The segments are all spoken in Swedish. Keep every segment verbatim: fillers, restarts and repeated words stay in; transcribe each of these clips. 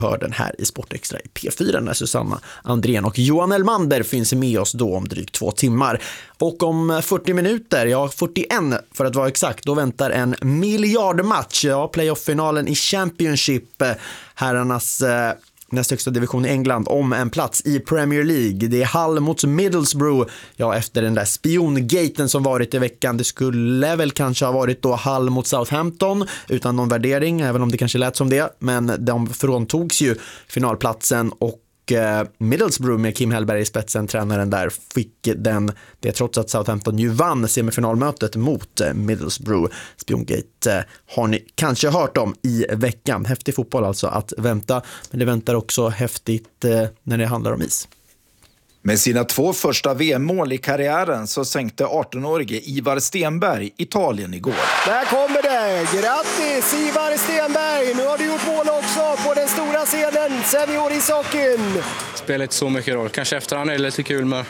hör den här i Sportextra i P fyra när Susanna Andrén och Johan Elmander finns med oss då om drygt två timmar. Och om fyrtio minuter, ja fyrtioen för att vara exakt, då väntar en miljardmatch. Ja, playoff-finalen i Championship, herrarnas eh, näst högsta division i England, om en plats i Premier League. Det är Hull mot Middlesbrough. Ja, efter den där spiongaten som varit i veckan. Det skulle väl kanske ha varit då Hull mot Southampton utan någon värdering, även om det kanske lät som det. Men de fråntogs ju finalplatsen och Middlesbrough med Kim Hellberg i spetsen, tränaren där, fick den, det trots att Southampton ju vann semifinalmötet mot Middlesbrough. Spiongate har ni kanske hört om i veckan. Häftig fotboll alltså att vänta, men det väntar också häftigt när det handlar om is. Med sina två första V M-mål i karriären så sänkte arton-årige Ivar Stenberg Italien igår. Där kommer det! Grattis Ivar Stenberg! Nu har du gjort mål också på den stora scenen, seniorishockeyn. Spelar inte så mycket roll. Kanske efterhand är det lite kul, men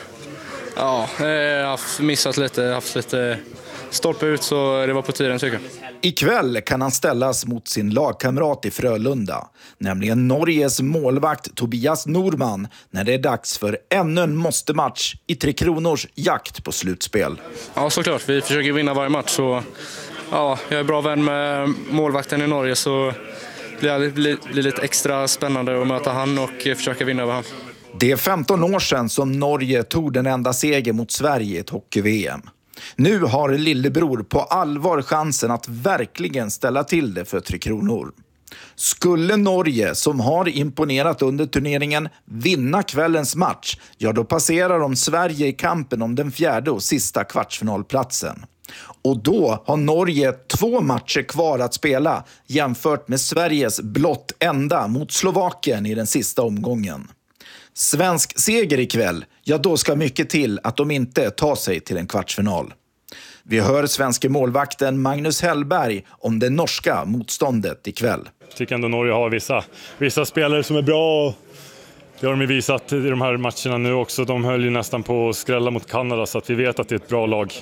ja, jag har missat lite, haft lite stolpe ut, så det var på tiden tycker jag. Ikväll kan han ställas mot sin lagkamrat i Frölunda, nämligen Norges målvakt Tobias Norman, när det är dags för ännu en måste-match i Tre Kronors jakt på slutspel. Ja, såklart. Vi försöker vinna varje match, så ja, jag är bra vän med målvakten i Norge, så det blir, blir lite extra spännande att möta han och försöka vinna över han. Det är femton år sedan som Norge tog den enda seger mot Sverige i ett hockey-V M. Nu har lillebror på allvar chansen att verkligen ställa till det för Tre Kronor. Skulle Norge, som har imponerat under turneringen, vinna kvällens match, ja då passerar de Sverige i kampen om den fjärde och sista kvartsfinalplatsen. Och då har Norge två matcher kvar att spela jämfört med Sveriges blott enda mot Slovakien i den sista omgången. Svensk seger ikväll, ja då ska mycket till att de inte tar sig till en kvartsfinal. Vi hör svenska målvakten Magnus Hellberg om det norska motståndet ikväll. Jag tycker ändå Norge har vissa, vissa spelare som är bra, och det har de visat i de här matcherna nu också. De höll ju nästan på att skrälla mot Kanada, så att vi vet att det är ett bra lag.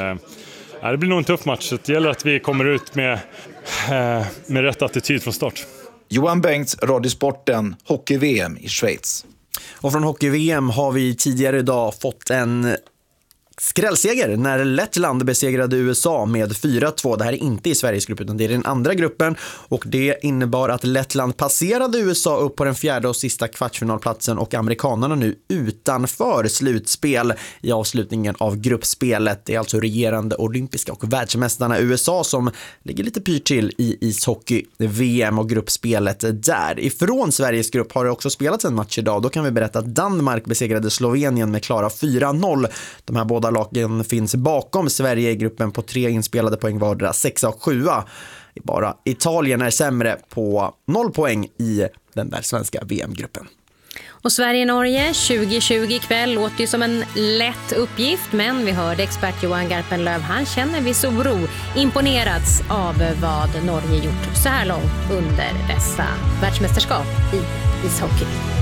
Eh, det blir nog en tuff match, så det gäller att vi kommer ut med, eh, med rätt attityd från start. Johan Bengts, Radiosporten, hockey-V M i Schweiz. Och från hockey-V M har vi tidigare idag fått en skrällseger när Lettland besegrade U S A med fyra två. Det här är inte i Sveriges grupp utan det är den andra gruppen, och det innebar att Lettland passerade U S A upp på den fjärde och sista kvartsfinalplatsen, och amerikanerna nu utanför slutspel i avslutningen av gruppspelet. Det är alltså regerande olympiska och världsmästarna U S A som ligger lite pyrt till i ishockey-V M och gruppspelet där. Ifrån Sveriges grupp har det också spelats en match idag. Då kan vi berätta att Danmark besegrade Slovenien med klara fyra noll. De här båda lagen finns bakom Sverige i gruppen på tre inspelade poäng vardera, sexa och sjua. Bara Italien är sämre på noll poäng i den där svenska V M-gruppen. Och Sverige-Norge tjugo tjugo ikväll låter ju som en lätt uppgift, men vi hörde expert Johan Garpenlöv, han känner viss oro, imponerats av vad Norge gjort så här långt under dessa världsmästerskap i ishockey.